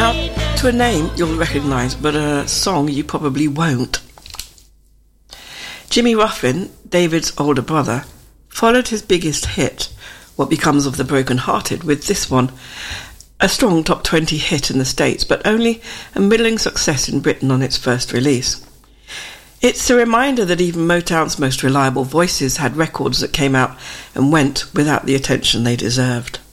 Now, to a name you'll recognise, but a song you probably won't. Jimmy Ruffin, David's older brother, followed his biggest hit, What Becomes of the Broken Hearted, with this one, a strong top 20 hit in the States, but only a middling success in Britain on its first release. It's a reminder that even Motown's most reliable voices had records that came out and went without the attention they deserved.